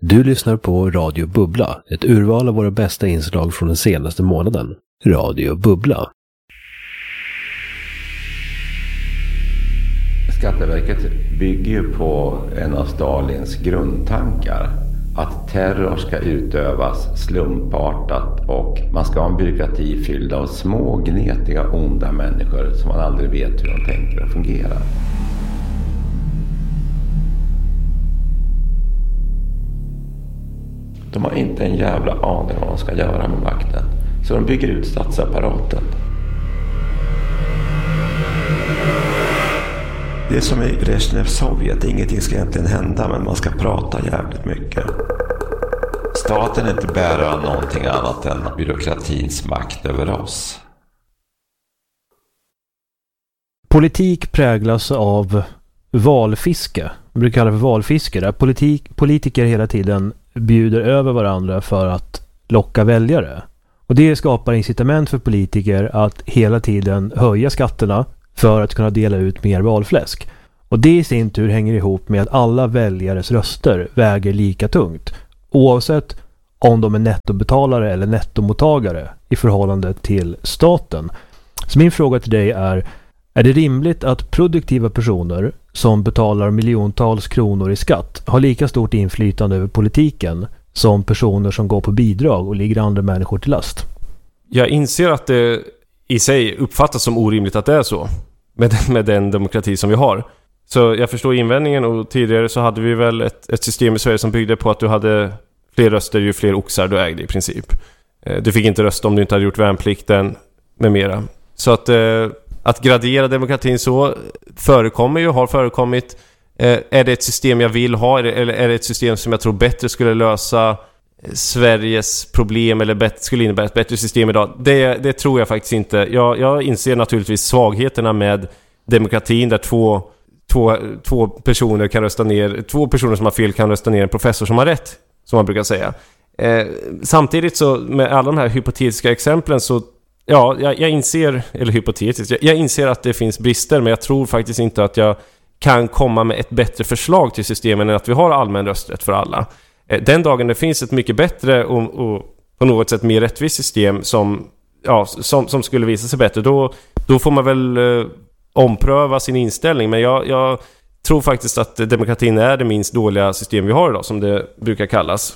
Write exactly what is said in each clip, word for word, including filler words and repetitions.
Du lyssnar på Radio Bubbla, ett urval av våra bästa inslag från den senaste månaden. Radio Bubbla. Skatteverket bygger ju på en av Stalins grundtankar. Att terror ska utövas slumpartat och man ska ha en byråkrati fylld av små, gnetiga, onda människor som man aldrig vet hur de tänker och fungerar. De har inte en jävla aning vad de ska göra med makten. Så de bygger ut statsapparaten. Det är som i Brezhnev Sovjet. Ingenting ska egentligen hända, men man ska prata jävligt mycket. Staten är inte bärare av någonting annat än byråkratins makt över oss. Politik präglas av valfiske. Man brukar kalla det för valfiske. Där politik, politiker hela tiden bjuder över varandra för att locka väljare. Och det skapar incitament för politiker att hela tiden höja skatterna för att kunna dela ut mer valfläsk. Och det i sin tur hänger ihop med att alla väljares röster väger lika tungt. Oavsett om de är nettobetalare eller nettomottagare i förhållande till staten. Så min fråga till dig är, är det rimligt att produktiva personer som betalar miljontals kronor i skatt har lika stort inflytande över politiken som personer som går på bidrag och ligger andra människor till last? Jag inser att det i sig uppfattas som orimligt att det är så med den, med den demokrati som vi har. Så jag förstår invändningen, och tidigare så hade vi väl ett, ett system i Sverige som byggde på att du hade fler röster ju fler oxar du ägde i princip. Du fick inte rösta om du inte hade gjort värnplikten med mera. Så att, att gradera demokratin så förekommer ju, har förekommit. Är det ett system jag vill ha, eller är det ett system som jag tror bättre skulle lösa Sveriges problem eller bet- skulle innebära ett bättre system idag? Det, det tror jag faktiskt inte. Jag, jag inser naturligtvis svagheterna med demokratin där två, två, två personer kan rösta ner, två personer som har fel kan rösta ner en professor som har rätt, som man brukar säga. Eh, samtidigt så med alla de här hypotetiska exemplen så ja, jag, jag inser, eller hypotetiskt, jag, jag inser att det finns brister, men jag tror faktiskt inte att jag kan komma med ett bättre förslag till systemen än att vi har allmän rösträtt för alla. Den dagen det finns ett mycket bättre och, och på något sätt mer rättvist system som, ja, som, som skulle visa sig bättre, då, då får man väl eh, ompröva sin inställning. Men jag, jag tror faktiskt att demokratin är det minst dåliga system vi har idag, som det brukar kallas.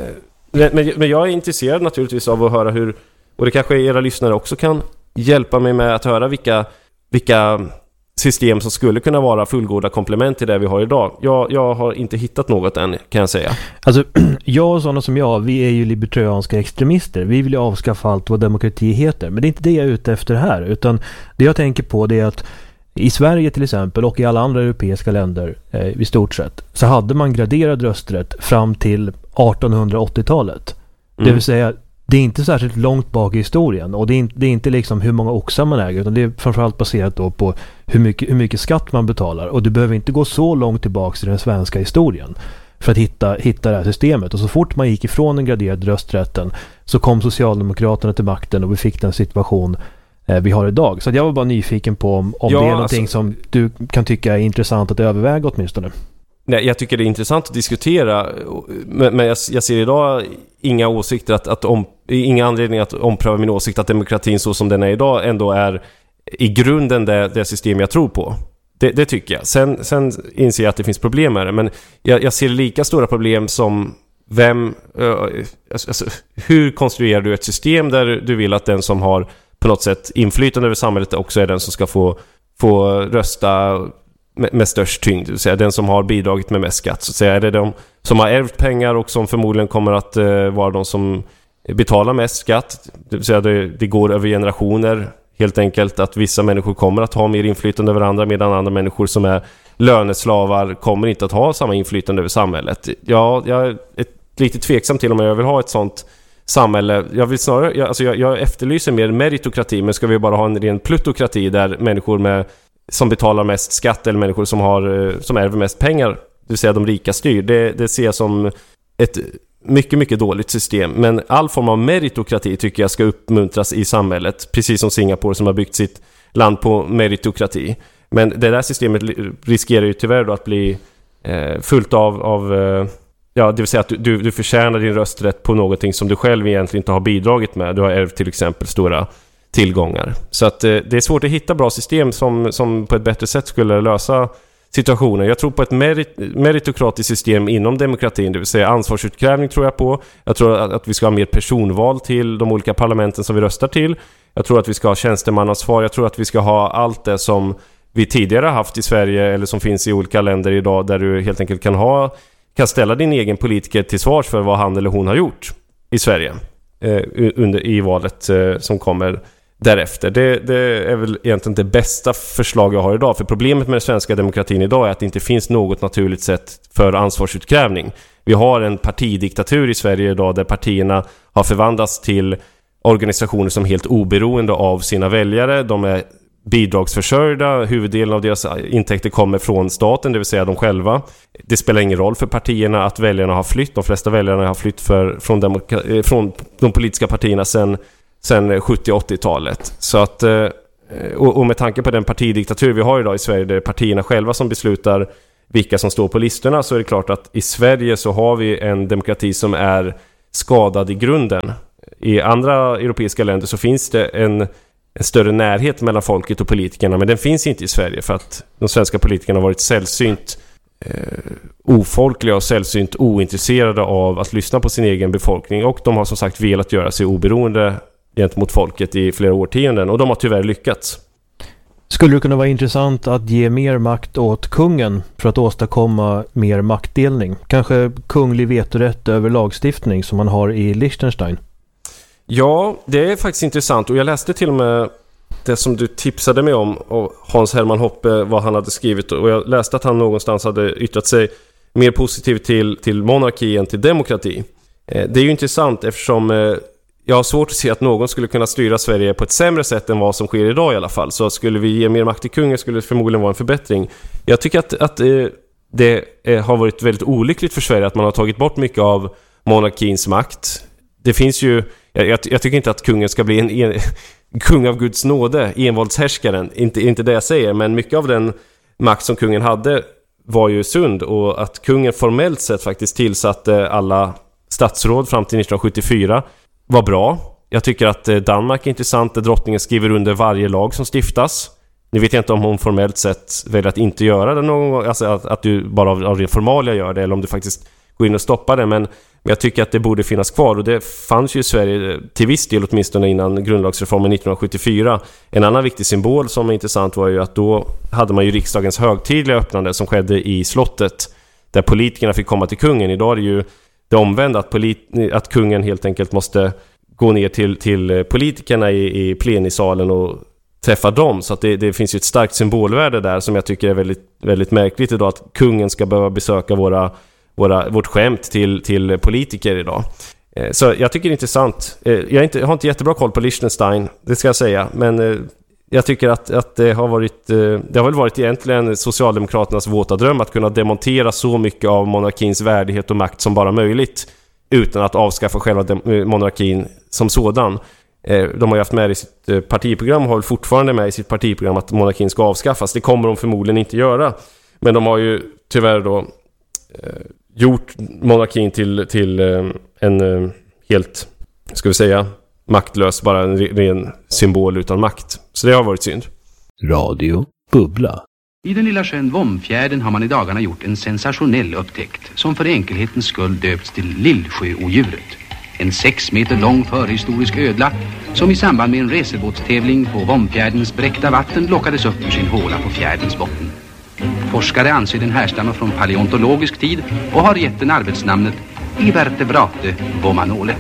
Eh, men, men jag är intresserad naturligtvis av att höra hur, och det kanske era lyssnare också kan hjälpa mig med att höra vilka, vilka system som skulle kunna vara fullgoda komplement till det vi har idag. Jag, jag har inte hittat något än, kan jag säga. Alltså, jag och sådana som jag, vi är ju libertarianska extremister. Vi vill ju avskaffa allt vad demokrati heter. Men det är inte det jag är ute efter här. Utan det jag tänker på det är att i Sverige till exempel och i alla andra europeiska länder eh, i stort sett så hade man graderad rösträtt fram till artonhundraåttiotalet. Mm. Det vill säga, det är inte särskilt långt bak i historien, och det är inte, det är inte liksom hur många oxar man äger, utan det är framförallt baserat då på hur mycket, hur mycket skatt man betalar, och du behöver inte gå så långt tillbaka i den svenska historien för att hitta, hitta det här systemet. Och så fort man gick ifrån den graderade rösträtten så kom Socialdemokraterna till makten och vi fick den situation eh, vi har idag. Så jag var bara nyfiken på om, om ja, det är någonting alltså, som du kan tycka är intressant att överväga åtminstone. Nej, jag tycker det är intressant att diskutera, men, men jag, jag ser idag inga åsikter att, att om, inga anledning att ompröva min åsikt att demokratin så som den är idag ändå är i grunden det, det system jag tror på. Det, det tycker jag. Sen, sen inser jag att det finns problem med det, men jag, jag ser lika stora problem som vem, uh, alltså, hur konstruerar du ett system där du vill att den som har på något sätt inflytande över samhället också är den som ska få, få rösta med, med störst tyngd, det vill säga den som har bidragit med mest skatt, så att säga. Är det de som har ärvt pengar och som förmodligen kommer att uh, vara de som betalar mest skatt, det vill säga det, det går över generationer helt enkelt, att vissa människor kommer att ha mer inflytande över andra, medan andra människor som är löneslavar kommer inte att ha samma inflytande över samhället. Ja, jag är lite tveksam till om jag vill ha ett sånt samhälle. Jag vill snarare, jag, alltså jag, jag efterlyser mer meritokrati, men ska vi bara ha en ren plutokrati där människor med, som betalar mest skatt eller människor som, har, som ärver mest pengar, det vill säga de rika styr, det, det ser jag som ett mycket, mycket dåligt system. Men all form av meritokrati tycker jag ska uppmuntras i samhället, precis som Singapore som har byggt sitt land på meritokrati. Men det där systemet riskerar ju tyvärr då att bli eh, fullt av, av eh, Ja, det vill säga att du, du, du förtjänar din rösträtt på någonting som du själv egentligen inte har bidragit med. Du har ärvt till exempel stora tillgångar. Så att eh, det är svårt att hitta bra system som, som på ett bättre sätt skulle lösa situationen. Jag tror på ett merit, meritokratiskt system inom demokratin, det vill säga ansvarsutkrävning tror jag på. Jag tror att, att vi ska ha mer personval till de olika parlamenten som vi röstar till. Jag tror att vi ska ha tjänstemannaansvar. Jag tror att vi ska ha allt det som vi tidigare har haft i Sverige eller som finns i olika länder idag, där du helt enkelt kan ha kan ställa din egen politiker till svars för vad han eller hon har gjort i Sverige eh, under, i valet eh, som kommer därefter. Det, det är väl egentligen det bästa förslag jag har idag. För problemet med den svenska demokratin idag är att det inte finns något naturligt sätt för ansvarsutkrävning. Vi har en partidiktatur i Sverige idag där partierna har förvandlats till organisationer som är helt oberoende av sina väljare. De är bidragsförsörjda, huvuddelen av deras intäkter kommer från staten, det vill säga de själva. Det spelar ingen roll för partierna att väljarna har flytt. De flesta väljarna har flytt för, från, demokra- från de politiska partierna sedan sen sjuttio- och åttiotalet. Så att, och, och med tanke på den partidiktatur vi har idag i Sverige, där partierna själva som beslutar vilka som står på listorna, så är det klart att i Sverige så har vi en demokrati som är skadad i grunden. I andra europeiska länder så finns det en en större närhet mellan folket och politikerna, men den finns inte i Sverige för att de svenska politikerna har varit sällsynt eh, ofolkliga och sällsynt ointresserade av att lyssna på sin egen befolkning, och de har som sagt velat göra sig oberoende gentemot folket i flera årtionden, och de har tyvärr lyckats. Skulle det kunna vara intressant att ge mer makt åt kungen för att åstadkomma mer maktdelning? Kanske kunglig vetorätt över lagstiftning som man har i Liechtenstein? Ja, det är faktiskt intressant, och jag läste till och med det som du tipsade mig om, och Hans Hermann Hoppe, vad han hade skrivit, och jag läste att han någonstans hade yttrat sig mer positivt till, till monarki än till demokrati. Eh, det är ju intressant eftersom eh, jag har svårt att se att någon skulle kunna styra Sverige på ett sämre sätt än vad som sker idag i alla fall. Så skulle vi ge mer makt till kungen skulle det förmodligen vara en förbättring. Jag tycker att, att eh, det eh, har varit väldigt olyckligt för Sverige att man har tagit bort mycket av monarkins makt. Det finns ju Jag, jag, jag tycker inte att kungen ska bli en, en kung av Guds nåde, envåldshärskaren. Inte, inte det jag säger, men mycket av den makt som kungen hade var ju sund, och att kungen formellt sett faktiskt tillsatte alla statsråd fram till nittonhundrasjuttiofyra var bra. Jag tycker att Danmark är intressant, där drottningen skriver under varje lag som stiftas. Nu vet jag inte om hon formellt sett väljer att inte göra det någon gång, alltså att, att du bara av, av ren formalia gör det, eller om du faktiskt går in och stoppar det, men Men jag tycker att det borde finnas kvar, och det fanns ju i Sverige till viss del åtminstone innan grundlagsreformen nittonhundrasjuttiofyra. En annan viktig symbol som är intressant var ju att då hade man ju riksdagens högtidliga öppnande som skedde i slottet, där politikerna fick komma till kungen. Idag är det ju det omvända, att, polit- att kungen helt enkelt måste gå ner till, till politikerna i, i plenisalen och träffa dem. Så att det, det finns ju ett starkt symbolvärde där som jag tycker är väldigt, väldigt märkligt idag, att kungen ska behöva besöka våra Våra, vårt skämt till, till politiker idag. Eh, så jag tycker det är intressant. Eh, jag, är inte, jag har inte jättebra koll på Liechtenstein, det ska jag säga. Men eh, jag tycker att, att det har varit eh, det har väl varit egentligen Socialdemokraternas våta dröm att kunna demontera så mycket av monarkins värdighet och makt som bara möjligt, utan att avskaffa själva dem, monarkin som sådan. Eh, de har ju haft med i sitt eh, partiprogram, har väl fortfarande med i sitt partiprogram att monarkin ska avskaffas. Det kommer de förmodligen inte göra. Men de har ju tyvärr då eh, gjort monarkin till, till en helt, ska vi säga, maktlös, bara en ren symbol utan makt. Så det har varit synd. Radio Bubbla. I den lilla sjön Vomfjärden har man i dagarna gjort en sensationell upptäckt som för enkelhetens skull döpts till Lillsjöodjuret. En sex meter lång förhistorisk ödla som i samband med en racerbåtstävling på Vomfjärdens bräckta vatten lockades upp ur sin håla på fjärdens botten. Forskare anser den härstammar från paleontologisk tid och har gett den arbetsnamnet Ivertebrate vomanole.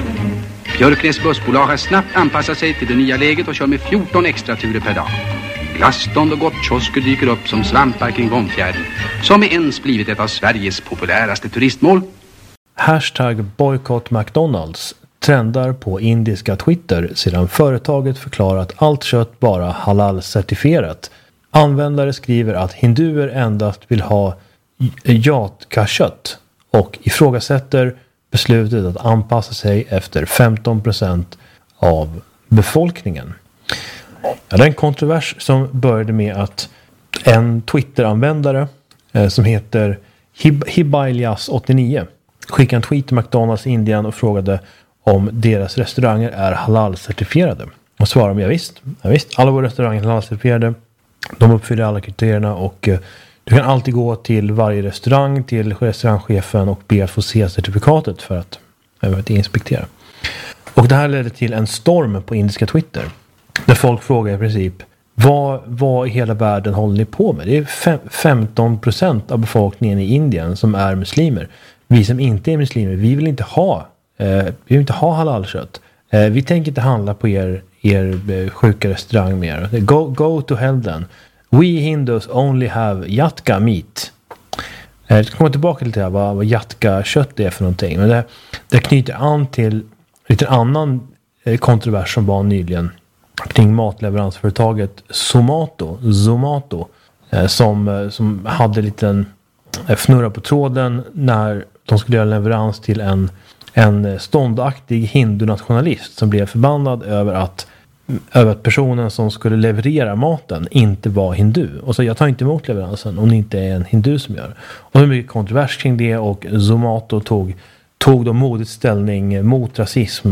Björknäs bussbolag har snabbt anpassat sig till det nya läget och kör med fjorton extra turer per dag. Glasstånd och gottkiosker dyker upp som svampar kring Vomfjärden, som är ens blivit ett av Sveriges populäraste turistmål. Hashtag boycott McDonalds trendar på indiska Twitter sedan företaget förklarat allt kött bara halal-certifierat. Användare skriver att hinduer endast vill ha jatka-kött och ifrågasätter beslutet att anpassa sig efter femton procent av befolkningen. Ja, det är en kontrovers som började med att en Twitter-användare eh, som heter Hib- Hibailas åttionio skickade en tweet till McDonalds i Indien och frågade om deras restauranger är halal-certifierade. Och svarade de, ja visst, ja visst, alla våra restauranger är halal-certifierade. De uppfyller alla kriterierna och eh, du kan alltid gå till varje restaurang, till restaurangchefen och be att få se certifikatet för att, för att inspektera. Och det här ledde till en storm på indiska Twitter. Där folk frågar i princip, vad, vad i hela världen håller ni på med? Det är fem, femton procent av befolkningen i Indien som är muslimer. Vi som inte är muslimer, vi vill inte ha, eh, vi vill inte ha halalkött. Eh, vi tänker inte handla på er, er eh, sjuka restaurang mer. Go, go to hell then. We Hindus only have yatka meat. Jag ska komma tillbaka till det här, vad, vad yatka kött är för någonting. Men det, det knyter an till lite annan eh, kontrovers som var nyligen kring matleveransföretaget Zomato, Zomato eh, som, eh, som hade lite eh, fnurra på tråden när de skulle göra leverans till en, en ståndaktig hindunationalist som blev förbannad över att över att personen som skulle leverera maten inte var hindu. Och så jag tar inte emot leveransen om det inte är en hindu som gör. Och det var mycket kontrovers kring det och Zomato tog, tog då modigt ställning mot rasism